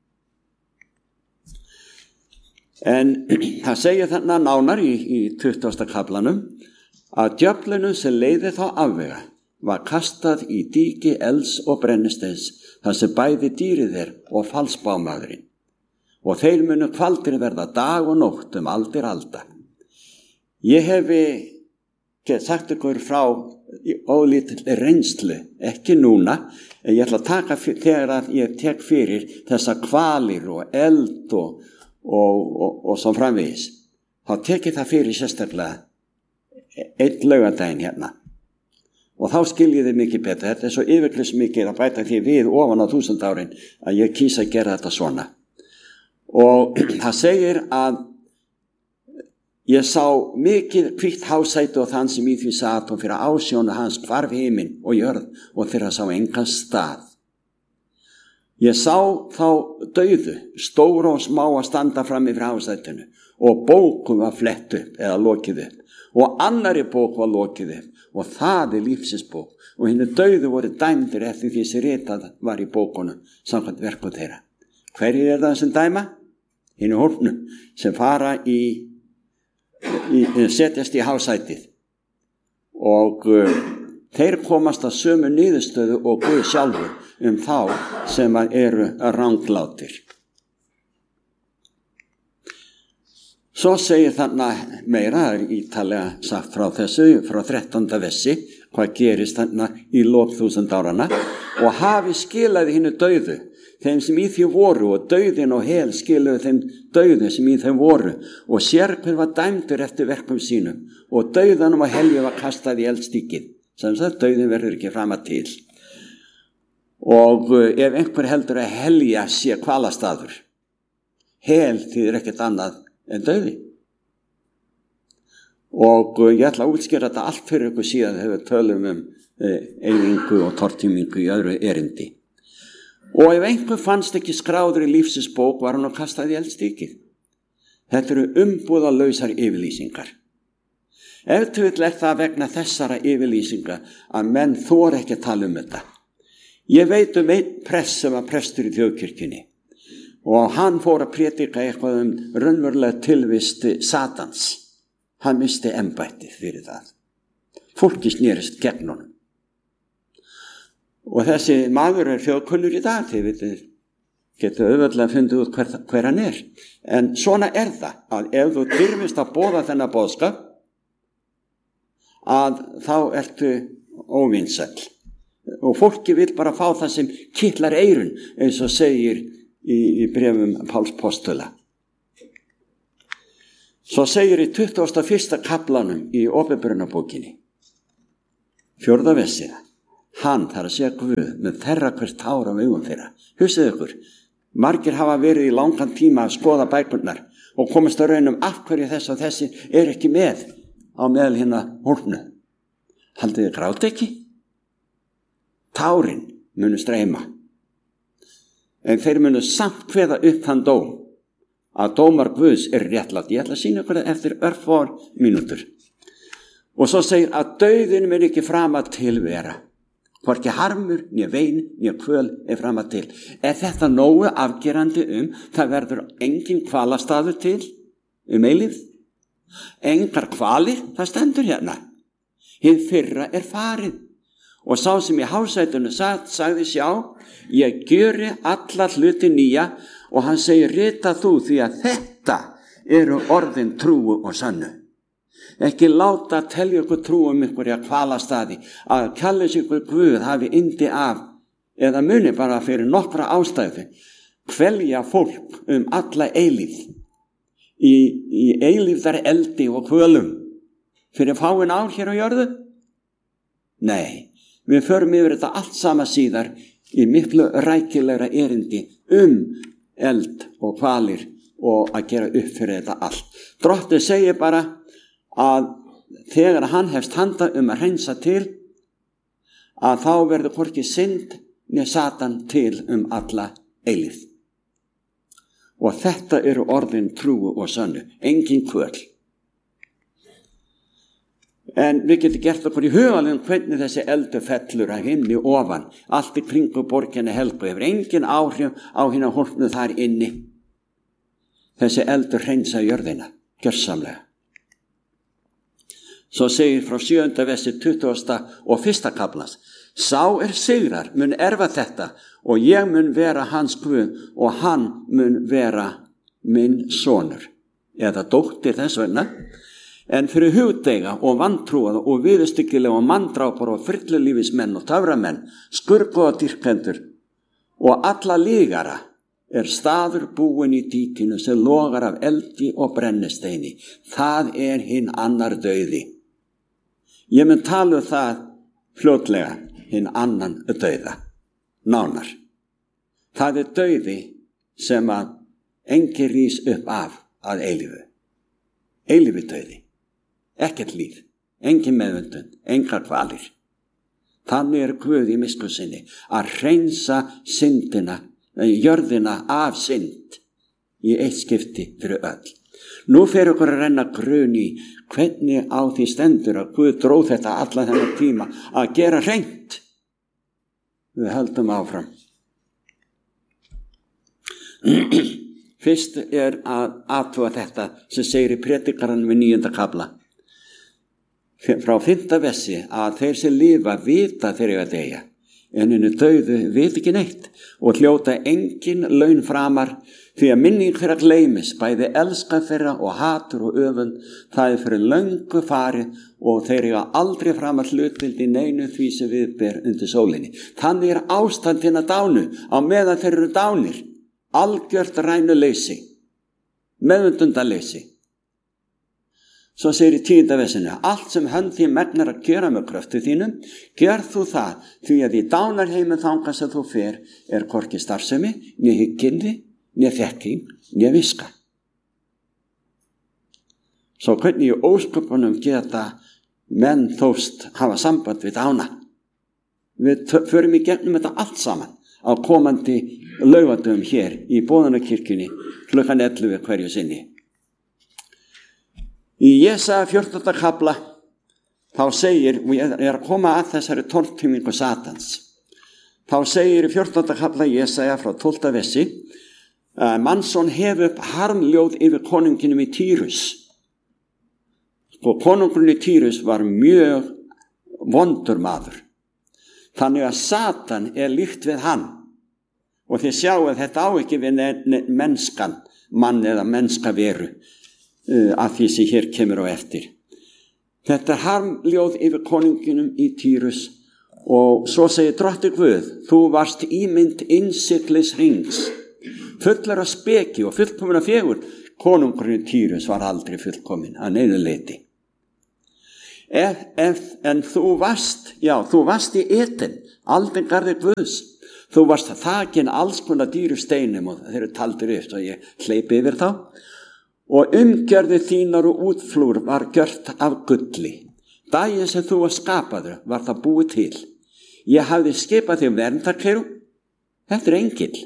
En það segir þarna nánar í 20. kaflanum að djöflinu sem leiði þá afvega var kastað í dýki elds og brennisteins, þar sem bæði dýrið og falsbámaðurinn, og þeir munu kvaldir verða dag og nótt aldir alda. Ég hefi sagt ykkur frá ólítil reynslu, ekki núna, en ég ætla að taka þegar að ég tek fyrir þessa kvalir og eld og svo framvegis. Þá tek ég það fyrir sérstaklega einn laugardaginn hérna. Og þá skiljið þið mikið betur. Þetta svo yfirgripsmikið að bæta því við ofan á 1000 árin að ég kýsa að gera þetta svona. Og það segir að ég sá mikið hvítt hásæti og þann sem í því sat, og fyrir ásjónu hans hvarf himinn og jörð og þeirra sá engan stað. Ég sá þá dauðu, stóra og smá að standa fram yfir hásætinu, og bókum var flett upp eða lokið upp, og annari bók var lokið upp, og það lífsins bók, og hinni dauðu voru dæmdir eftir því sem ritað var í bókunum samkvæmt verkum þeirra. Hverjir er það sem dæma? Hinni hólpnum sem fara setjast í hásætið, og þeir komast að sömu niðurstöðu og Guð sjálfur þá sem eru ranglátir. Svo segir þarna meira, ítalega sagt frá þessu, frá 13. versi, hvað gerist þarna í lok 1000 áranna, og hafi skilaði hinnu dauðu, þeim sem í því voru, og dauðin og hel skiluðu þeim dauðu sem í þeim voru, og sérhver var dæmdur eftir verkum sínum, og dauðanum og helju var kastað í eldstíkið, sem sagt dauðin verður ekki fram að til. Og ef einhver heldur að helja sé hvalastaður, hel þýðir ekkert annað en dauði. Og ég ætla að útskýra þetta allt fyrir ykkur síðan þegar við tölum eyðingu og tortímingu í öðru erindi. Og ef einhver fannst ekki skráður í lífsins bók, var hann að kastað í eldstíkið. Þetta eru umbúðalausar yfirlýsingar. Ef til vill það vegna þessara yfirlýsinga að menn þor ekki að tala þetta. Ég veit einn prest sem var prestur í þjóðkirkjunni, og hann fór að prédika eitthvað raunverulega tilvist Satans. Hann misti embættið fyrir það. Fólki snerist gegn honum. Og þessi maður er þjóðkunnur í dag, þið getur auðvitað fundið út hver hann er. En svona er það, að ef þú tyrfist að boða þennan boðskap, að þá ertu óvinsæll. Og fólki vil bara fá það sem kitlar eyrun, eins og segir í bréfum Páls postula. Svo segir í 21. kaflanum í Opinberunarbókinni, 4. versið, hann, þar að segja Guð, með þerra hvert tár af augum þeirra. Hugsið ykkur, margir hafa verið í langan tíma að skoða bækurnar og komast að raunum af hverju þess og þessi er ekki með á meðal hérna hólpnu. Haldið þið gráti ekki? Tárin munu streyma. En þeir munu samt kveða upp þann dóm að dómar Guðs er réttlátt. Ég ætla að sýna ykkur eftir örfár mínútur. Og svo segir að dauðin mun ekki frama til vera. Hvorki harmur, né vein, né kvöl er frama til. Er þetta nógu afgerandi það verður engin hvalastaður til eilífð? Engar hvalir, það stendur hérna. Hið fyrra er farið. Og sá sem í hásætunu sagði sjá, ég gjöri alla hluti nýja, og hann segir rita þú því að þetta eru orðin trúu og sannu. Ekki láta telja ykkur trúum ykkur í að hvalastaði, að kalla ykkur Guð hafi yndi af, eða muni bara fyrir nokkra ástæðu, kvelja fólk alla eilífð, í eilífðar eldi og kvölum, fyrir fáin ár hér á jörðu? Nei, við förum yfir þetta allt sama síðar í miklu rækilegra erindi eld og kvalir og að gera upp fyrir þetta allt. Drottinn segir bara að þegar hann hefst handa að hreinsa til, að þá verður hvorki synd né Satan til alla eilífð. Og þetta eru orðin trúu og sönnu, engin kvöl. En við getum gert okkur í hugalegum hvernig þessi eldur fellur að himni ofan, allt í kringu borginni helgu, hefur engin áhrif á hina hólpnu þar inni. Þessi eldur hreinsa jörðina, gjörsamlega. Svo segir frá 7. versi 21. kaflans, sá er sigrar mun erfa þetta og ég mun vera hans Guð og hann mun vera minn sonur, eða dóttir þess vegna. En fyrir hugdeiga og vantrúaða og viðurstyggilega og manndrápar og frillulífismenn og töframenn, skurgoða dýrkendur og alla lígara er staður búin í dýkinu sem logar af eldi og brennisteini. Það er hinn annar dauði. Ég mun tala það fljótlega, hinn annan dauða, nánar. Það er dauði sem að enginn rís upp af að eilífu. Eilífi dauði. Ekkert líf, engin meðvöndun, engar kvalir. Þannig er Guð í miskunn sinni að hreinsa syndina, jörðina af synd í eitt skipti fyrir öll. Nú fer okkur að renna grun í hvernig á því stendur að Guð dróð þetta alla þennan tíma að gera hreint. Við höldum áfram. Fyrst er að athuga þetta sem segir í Predikaranum í 9. kafla. Frá 5. versi að þeir sem lifa vita þeir eiga að deyja, en hinir dauðu vita ekki neitt og hljóta engin laun framar, því að minning þeirra gleymis, bæði elska þeirra og hatur og öfund, það er fyrir löngu farið og þeir eiga aldrei framar hlutdeild í neinu því sem viðber undir sólinni. Þannig er ástandina dánu á meðan þeir eru dánir, algjört rænuleysi, meðvundundaleysi. Svo segir í 10. versinu, allt sem hönd þín megnar að gera með kröftu þínum, gjör þú það, því að í dánarheimin þangað sem þú fer er hvorki starfsemi, né hygginni, né þekking, né viska. Svo hvernig í ósköpunum geta menn þóst hafa samband við dána. Við förum í gegnum þetta allt saman á komandi laugardögum hér í Boðunarkirkjunni klukkan 11 hverju sinni. Í Jesaja 14. kafla þá segir, og ég er að koma að þessari tortímingu Satans, þá segir í 14. kafla Jesaja frá 12. versi, Mannsson hefur upp harmljóð yfir konunginum í Týrus. Og konungurinn í Týrus var mjög vondur maður. Þannig að Satan er líkt við hann. Og þið sjáu að þetta á ekki við mennskan, mann eða mennska veru, að því sem hér kemur á eftir. Þetta er harmljóð yfir konunginum í Týrus og svo segir Drottinn Guð, þú varst ímynd innsiglis hrings, fullar af speki og fullkomin af fegurð. Konungurinn Týrus var aldrei fullkomin að neinu leyti. En þú varst í Eden, aldingarði Guðs. Þú varst þakin alls konar dýru steinum og þeir eru taldir upp og ég hleypi yfir þá. Og umgjörði þínar og útflúr var gjört af gulli. Daginn sem þú var skapaður var það búið til. Ég hafði skipað þig verndarkleru. Þetta er engill.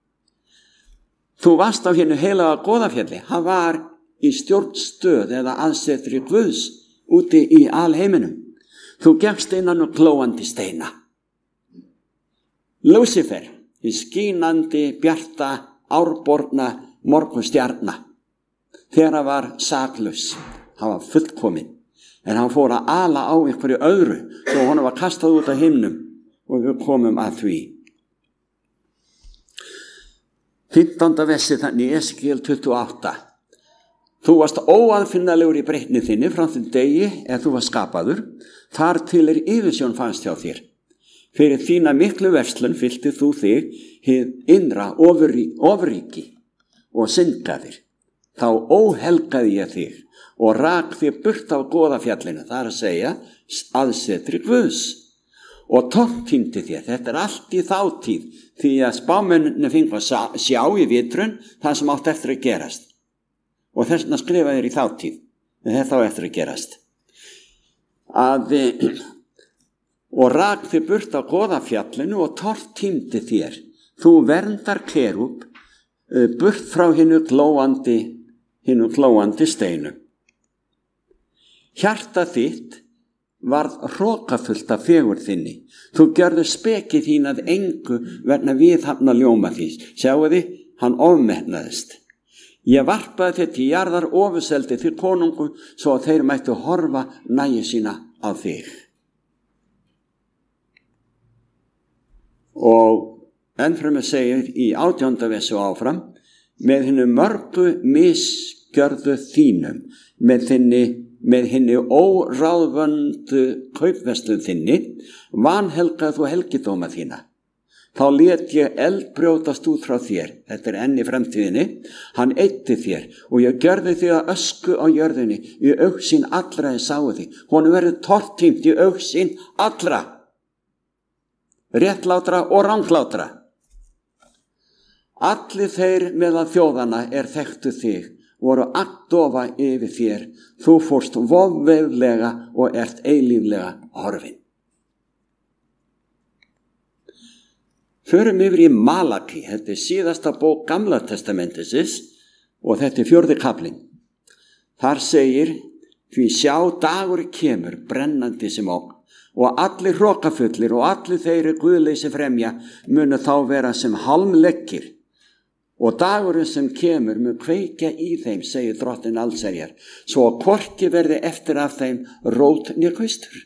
Þú varst á hinu heilaga Goðafjalli. Hann var í stjórnstöð eða aðsetri Guðs úti í alheiminum. Þú gekkst innan og glóandi steina. Lúsifer, í skínandi, bjarta, árborna morgunstjarna. Þegar hann var saklaus, hann var fullkominn, en hann fór að ala á einhverju öðru, svo hann var kastað út af himnum og við komum að því. 15. versi þannig í Esekiel 28. Þú varst óaðfinnalegur í breytni þinni frá þeim degi ef þú var skapaður, þar til yfirsjón fannst hjá þér. Fyrir þína miklu verslun fyllti þú þig hið innra ofríki og syndaðir. Þá óhelgaði ég þig og rak þig burt af Goðafjallinu, það er að segja aðsetri Guðs, og tortímdi þér. Þetta er allt í þátíð, því að spámennirnir fengu að sjá í vitrun það sem átt eftir að gerast. Og þess vegna skrifa þér í þátíð, þetta á eftir að gerast. Og rak þig burt af Goðafjallinu og tortímdi þér. Þú verndar kerúb burt frá hinu glóandi steinu. Hjarta þitt varð hrokafullt af fegurð þinni. Þú gjörðu speki þín að engu vegna viðhafna ljóma þís. Sjáu þið, hann ofmetnaðist. Ég varpaði þér til jarðar ofurseldi til konungu svo að þeir mættu horfa nægju sína á þig. Og ennfremur segir í 18. versi áfram, með hinnu mörgu misgjörðu þínum, með hinni óráðvöndu kaupverslun þinni, vanhelgað þú helgidóma þína. Þá lét ég eld brjótast út frá þér, þetta er enn í fremtíðinni, hann eyddi þér og ég gjörði þig að ösku á jörðinni, í augsýn allra ég sáu þig, honum verður tortímt í augsýn allra, réttlátra og ranglátra. Allir þeir meðal þjóðana þekktu þig, voru agndofa yfir þér, þú fórst vofveðlega og ert eilíflega horfin. Förum yfir í Malaki, þetta er síðasta bók Gamla testamentisins og þetta er 4. kaflinn. Þar segir, því sjá dagur kemur brennandi sem ógn, og allir hrokafullir og allir þeir guðleysi fremja munu þá vera sem halmleggir, og dagurinn sem kemur mun kveikja í þeim, segir Drottinn allsherjar, svo að hvorki verði eftir af þeim rót né kvistur.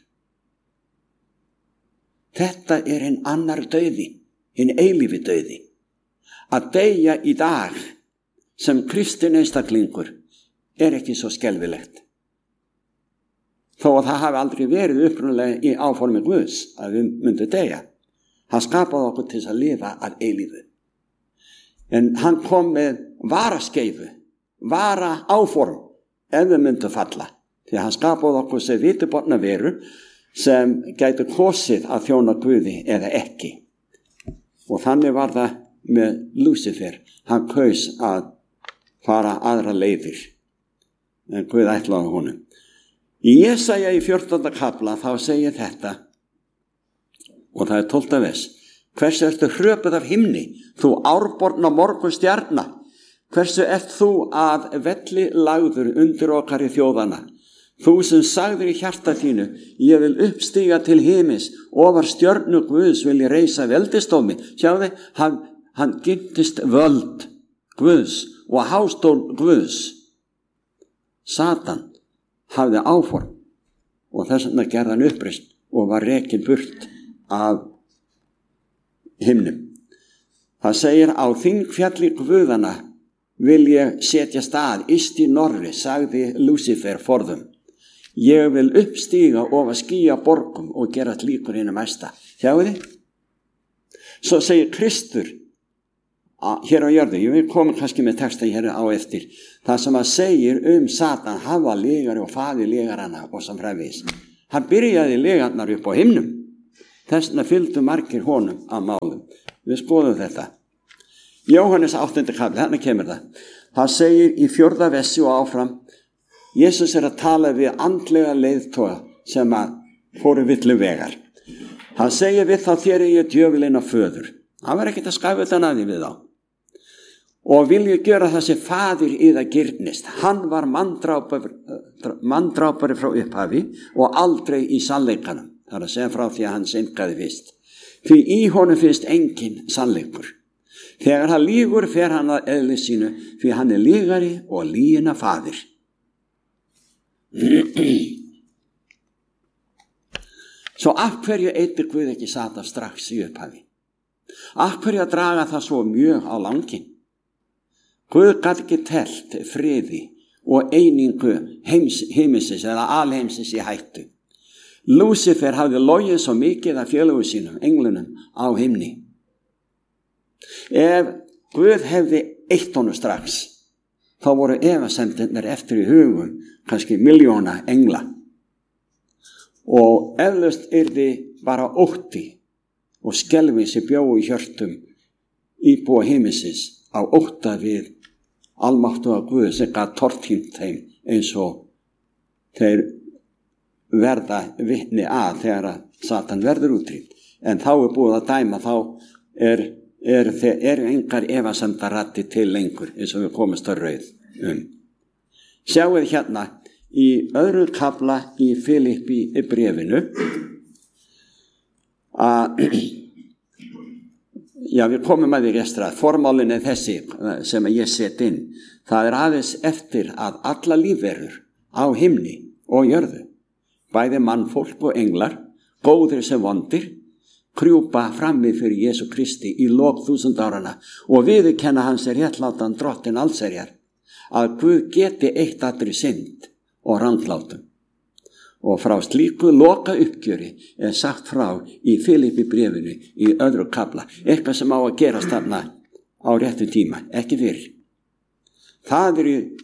Þetta er hinn annar dauði, hinn eilífi dauði. Að deyja í dag sem kristinn einstaklingur ekki svo skelfilegt. Þó að það hafi aldrei verið upprunalega í áformi Guðs að við myndum deyja. Hann skapaði okkur til að lifa að eilífu. En hann kom með varaskeifu, vara áform ef við myndum falla. Því hann skapaði okkur sem vitiborna veru sem gætu kosið að þjóna Guði eða ekki. Og þannig var það með Lúsifer. Hann kaus að fara aðra leiðir en Guð ætlaði honum. Í Jesaja í 14. kafla þá segir þetta, og það er 12. vers. Hversu ertu hröpuð af himni, þú árborna morgunstjarna? Hversu ert þú að velli lagður undir okkar í þjóðana? Þú sem sagðir í hjarta þínu, ég vil uppstíga til himis, ofar stjörnu Guðs vil ég reisa veldistómi. Sjáðu, hann gymtist völd Guðs og hástól Guðs. Satan hafði áform og þess vegna gerði hann uppreisn og var rekinn burt af himnum. Það segir, á þingfjalli Guðana vil ég setja stað yst í norri, sagði Lúsifer forðum. Ég vil uppstíga ofar skýja borgum og gera líkur hinum mesta. Sjáu þið? Svo segir Kristur hér á jörðu, við komum kannski með texta hér á eftir, það sem að segir Satan, hafa legari og faðir legarana og sem fræðis. Hann byrjaði legarnar upp á himnum, þessna fylgdu margir honum að málum. Við skoðum þetta. Jóhannes 8. kapli, hérna kemur það. Það segir í 4. versi og áfram, Jesus að tala við andlega leiðtoga sem að fóru villu vegar. Hann segir við þá þér ég djöfulinn af föður. Hann var ekkert að skafa þetta naði við þá. Og vilja gera það sem faðir í það gyrnist. Hann var manndrápari frá upphafi og aldrei í sannleikanum. Það er að segja frá því að hann syngaði fyrst. Því í honum finnst engin sannleikur. Þegar hann lýgur fer hann að eðli sínu, því hann er lýgari og lýgina faðir. Svo af hverju eitir Guð ekki Satan strax í upphafi? Af hverju að draga það svo mjög á langinn? Guð gat ekki telt friði og einingu heimisins eða alheimsins í hættu. Lúsifer hafði logið svo mikið af félögum sínum, englunum, á himni. Ef Guð hefði eitt honum strax, þá voru efasemdirnar eftir í hugum, kannski milljóna engla. Og eflaust yrði bara ótti og skelfing sem bjóu í hjörtum íbúa heimisins á ótta við almáttuga Guð sem gat tortímt þeim eins og þeir verða vitni að þegar að Satan verður útrýmt. En þá búið að dæma, þá eru engar efasemdaraddir til lengur eins og við komumst að rauð. Sjáuð hérna í 2. kafla í Filippi bréfinu að við komum að því restrað. Formálinn er þessi sem ég set inn. Það er aðeins eftir að alla lífverur á himni og jörðu, bæði mannfólk og englar, góðir sem vondir, krjúpa frammi fyrir Jesú Kristi í lok 1000 áranna og viðurkenna hans réttlátan drottin allsherjar, að Guð geti eitt allri synd og ranglátum. Og frá slíku loka uppgjöri er sagt frá í Filippi bréfinu í 2. kafla, eitthvað sem á að gerast þarna á réttu tíma, ekki fyrr. Það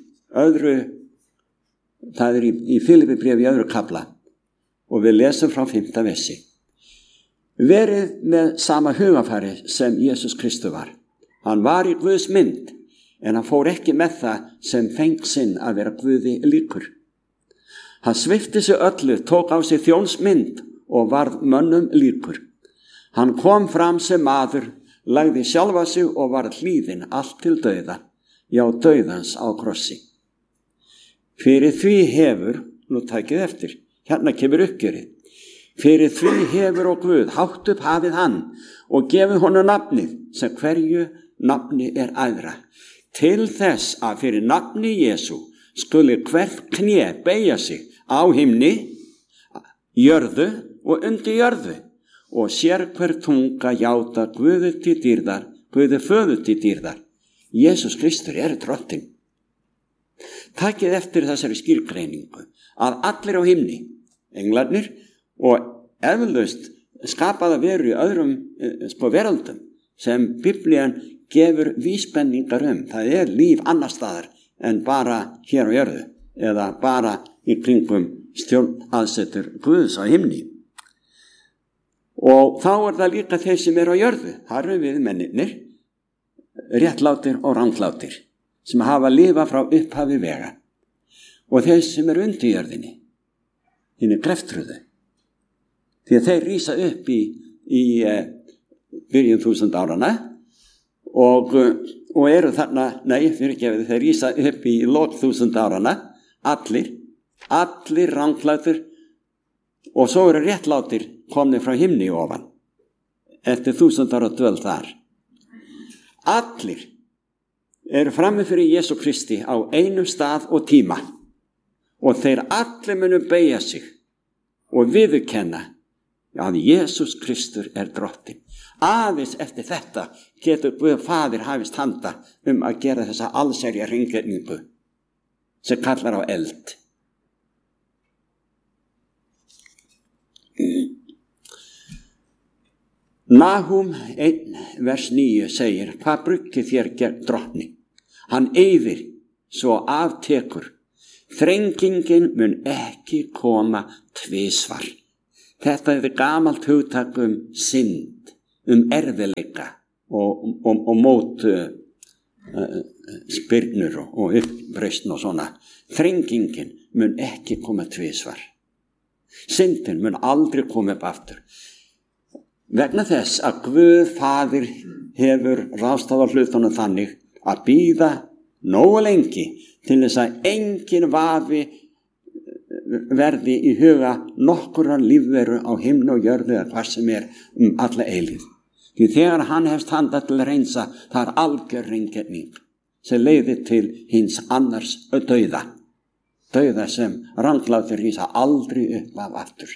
er í Filippi bréfi í 2. kafla og við lesum frá 5. versi. Verið með sama hugafæri sem Jesus Kristus var. Hann var í Guðs mynd, en hann fór ekki með það sem feng sinn að vera Guði líkur. Hann svipti sig öllu, tók á sig þjónsmynd og varð mönnum líkur. Hann kom fram sem maður, lagði sjálfa sig og varð hlýðinn allt til dauða, já dauðans á krossi. Fyrir því hefur, nú takið eftir, hérna kemur uppgjörið. Fyrir því hefur og Guð hátt upp hafið hann og gefið honum nafnið sem hverju nafni er æðra. Til þess að fyrir nafni Jesú skuli hvert kné beygja sig á himni, jörðu og undir jörðu og sér hver tunga játa Guði til dýrðar, Guði föður til dýrðar. Jesús Kristur er drottinn. Takið eftir þessari skilgreiningu að allir á himni, englarnir og eflaust skapaða veru í öðrum veröldum sem Biblían gefur vísbendingar það er líf annar staðar en bara hér á jörðu eða bara í kringum stjórnaðsetur Guðs á himni. Og þá er það líka þeir sem eru á jörðu, þar eru við mennirnir, réttlátir og ranglátir, sem hafa lifað frá upphafi vega, og þeir sem eru undir jörðinni, hinni greftruðu, því að þeir rísa upp í byrjun 1000 áranna og eru þarna, þeir rísa upp í lok 1000 áranna, allir ranglátir og svo eru réttlátir komnir frá himni ofan, eftir 1000 ára dvöl þar. Allir eru frammi fyrir Jesú Kristi á einum stað og tíma og þeir allir munu beygja sig og viðurkenna að Jesús Kristur er drottinn. Aðeins eftir þetta getur Guð faðir hafist handa að gera þessa allsherja hringekningu sem kallar á eld. Nahum 1 vers 9 segir: hvað bruggið þér gegn drottni? Hann eyðir svo aftekur. Þrengingin mun ekki koma tvisvar. Þetta er gamalt hugtak synd, erfiðleika og mót spyrnur og uppreisn og svona. Þrengingin mun ekki koma tvisvar. Syndin mun aldrei koma upp aftur. Vegna þess að Guð Faðir hefur ráðstafað hlutunum þannig að bíða nógu lengi til þess að engin vafi verði í huga nokkurrar lífveru á himni og jörðu eða hvað sem alla eilíð. Því þegar hann hefst handa til að reynsa, það algjör hreingerning sem leiðir til hins annars dauða sem ranglátur rísa aldrei upp af aftur.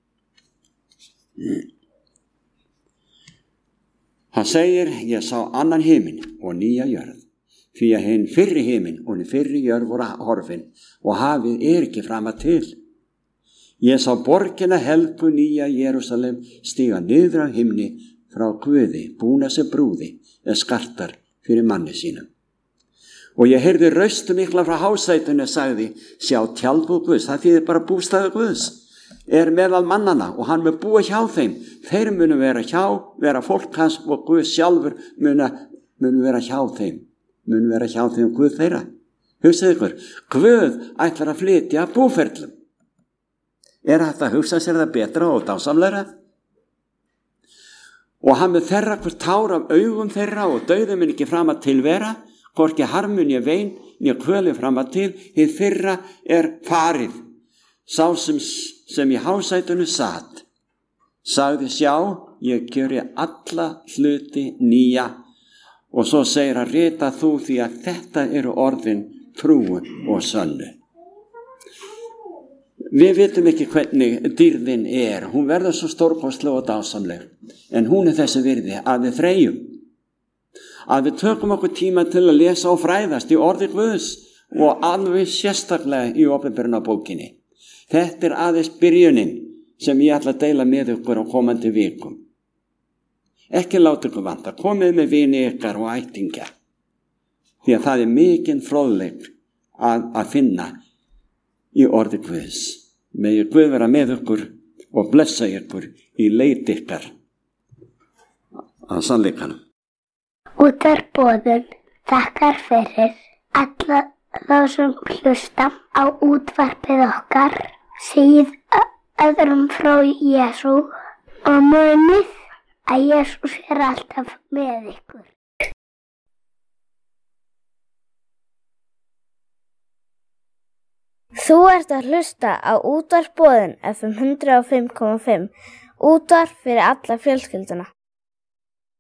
Hann segir: ég sá annan himinn og nýja jörð, því að hinn fyrri himinn og hinn fyrri jörð voru horfin og hafið ekki framar til. Ég sá borgina helgu nýja Jerúsalem stíga niður af himni frá Guði, búna sem brúði skartar fyrir manni sínum. Og ég heyrði röstu mikla frá hásætinu sagði: sjá, tjaldbúð Guðs, það þýðir bara bústaður Guðs, meðal mannana og hann mun búa hjá þeim. Þeir munu vera fólk hans og Guð sjálfur munu vera hjá þeim. Munu vera hjá þeim Guð þeirra. Hugsið ykkur, Guð ætlar að flytja búferlum. Hægt að hugsa sér það betra og dásamlegra? Og hann mun þerra hvert tár af augum þeirra og dauði mun ekki fram að tilvera, hvorki harmun né vein né kvöli fram að til, hið fyrra farið. Sá sem í hásætinu sat sagði: sjá, ég gjöri alla hluti nýja. Og svo segir hann: rita þú, því að þetta eru orðin trúu og sönnu. Við vitum ekki hvernig dýrðin hún verður svo stórkostleg og dásamleg, en hún þessi virði að við þreyjum, að við tökum okkur tíma til að lesa og fræðast í orði Guðs og alveg sérstaklega í Opinberunarbókinni. Þetta aðeins byrjunin sem ég ætla að deila með ykkur á komandi vikum. Ekki láta ykkur vanta, komið með vini ykkar og ættingja, því að það mikinn fróðleik að finna í orði Guðs. Megi Guð vera með ykkur og blessa ykkur í leit ykkar að sannleikanum. Útvarpsboðun þakkar fyrir alla þá sem hlusta á útvarpið okkar, segið öðrum frá Jesú og munið að Jesús alltaf með ykkur. Þú ert að hlusta á útvarpsboðun FM 105.5, útvarp fyrir alla fjölskylduna.